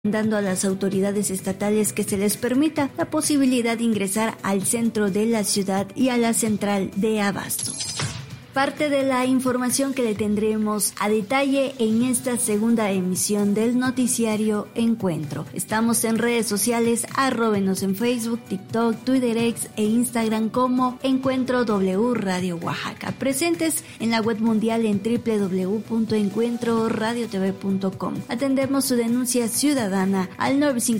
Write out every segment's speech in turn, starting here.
dando a las autoridades estatales que se les permita la posibilidad de ingresar al centro de la ciudad y a la central de abasto. Parte de la información que le tendremos a detalle en esta segunda emisión del noticiario Encuentro. Estamos en redes sociales, arróbenos en Facebook, TikTok, Twitter X e Instagram como Encuentro W Radio Oaxaca. Presentes en la web mundial en www.encuentroradiotv.com. Atendemos su denuncia ciudadana al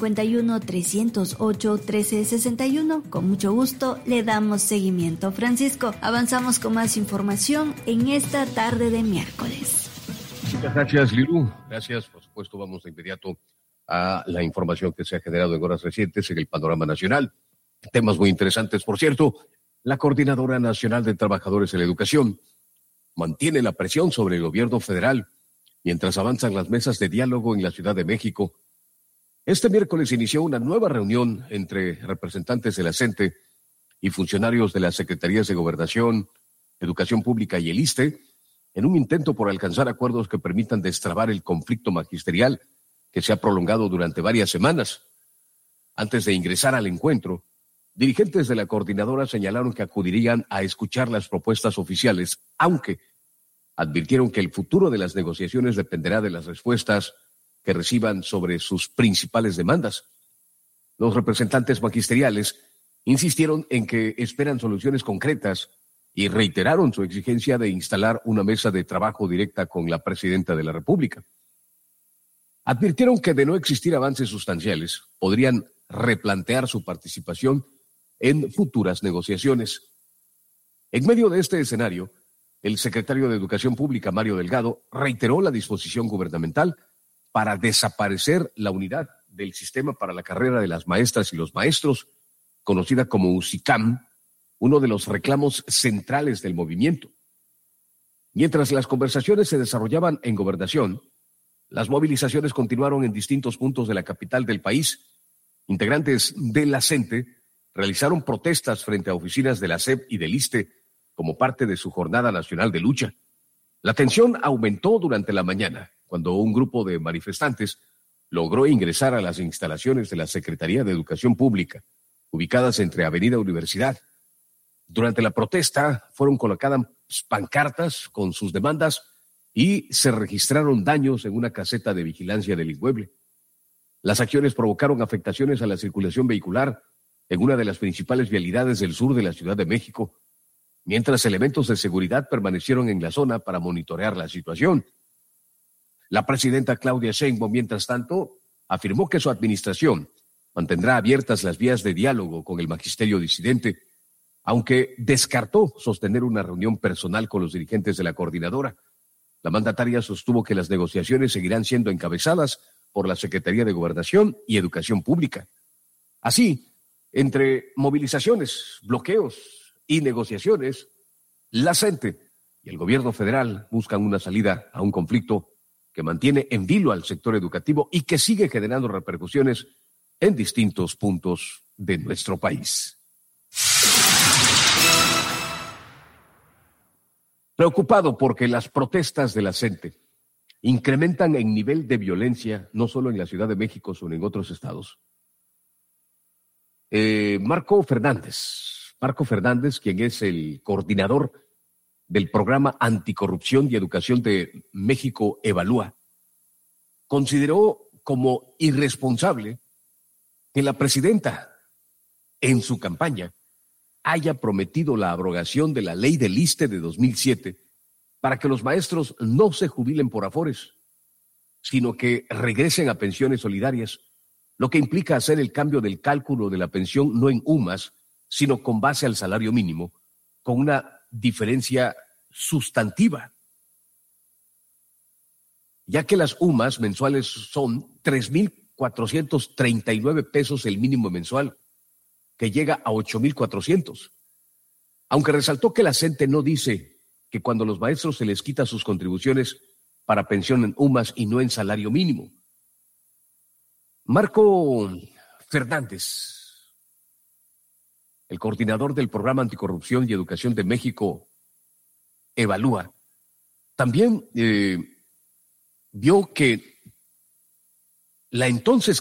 951-308-1361. Con mucho gusto le damos seguimiento. Francisco, avanzamos con más información en esta tarde de miércoles. Muchas gracias, Liru. Gracias. Por supuesto, vamos de inmediato a la información que se ha generado en horas recientes en el panorama nacional. Temas muy interesantes, por cierto. La Coordinadora Nacional de Trabajadores en la Educación mantiene la presión sobre el gobierno federal mientras avanzan las mesas de diálogo en la Ciudad de México. Este miércoles inició una nueva reunión entre representantes de la CENTE y funcionarios de las Secretarías de Gobernación, Educación Pública y el ISSSTE, en un intento por alcanzar acuerdos que permitan destrabar el conflicto magisterial que se ha prolongado durante varias semanas. Antes de ingresar al encuentro, dirigentes de la coordinadora señalaron que acudirían a escuchar las propuestas oficiales, aunque advirtieron que el futuro de las negociaciones dependerá de las respuestas que reciban sobre sus principales demandas. Los representantes magisteriales insistieron en que esperan soluciones concretas y reiteraron su exigencia de instalar una mesa de trabajo directa con la presidenta de la República. Advirtieron que de no existir avances sustanciales, podrían replantear su participación en futuras negociaciones. En medio de este escenario, el secretario de Educación Pública, Mario Delgado, reiteró la disposición gubernamental para desaparecer la unidad del sistema para la carrera de las maestras y los maestros, conocida como USICAM, uno de los reclamos centrales del movimiento. Mientras las conversaciones se desarrollaban en Gobernación, las movilizaciones continuaron en distintos puntos de la capital del país. Integrantes de la CENTE realizaron protestas frente a oficinas de la SEP y del ISSSTE como parte de su jornada nacional de lucha. La tensión aumentó durante la mañana, cuando un grupo de manifestantes logró ingresar a las instalaciones de la Secretaría de Educación Pública, ubicadas entre Avenida Universidad. Durante la protesta fueron colocadas pancartas con sus demandas y se registraron daños en una caseta de vigilancia del inmueble. Las acciones provocaron afectaciones a la circulación vehicular en una de las principales vialidades del sur de la Ciudad de México, mientras elementos de seguridad permanecieron en la zona para monitorear la situación. La presidenta Claudia Sheinbaum, mientras tanto, afirmó que su administración mantendrá abiertas las vías de diálogo con el magisterio disidente, aunque descartó sostener una reunión personal con los dirigentes de la coordinadora. La mandataria sostuvo que las negociaciones seguirán siendo encabezadas por la Secretaría de Gobernación y Educación Pública. Así, entre movilizaciones, bloqueos y negociaciones, la CENTE y el gobierno federal buscan una salida a un conflicto que mantiene en vilo al sector educativo y que sigue generando repercusiones en distintos puntos de nuestro país. Preocupado porque las protestas de la CENTE incrementan en nivel de violencia, no solo en la Ciudad de México, sino en otros estados. Marco Fernández, quien es el coordinador del programa Anticorrupción y Educación de México Evalúa, consideró como irresponsable que la presidenta, en su campaña, haya prometido la abrogación de la ley del ISSSTE de 2007 para que los maestros no se jubilen por afores, sino que regresen a pensiones solidarias, lo que implica hacer el cambio del cálculo de la pensión no en UMAS, sino con base al salario mínimo, con una diferencia sustantiva, ya que las UMAS mensuales son 3,439 pesos el mínimo mensual, que llega a 8,400. Aunque resaltó que la CENTE no dice que cuando los maestros se les quita sus contribuciones para pensión en UMAS y no en salario mínimo. Marco Fernández, el coordinador del programa Anticorrupción y Educación de México Evalúa, también vio que La entonces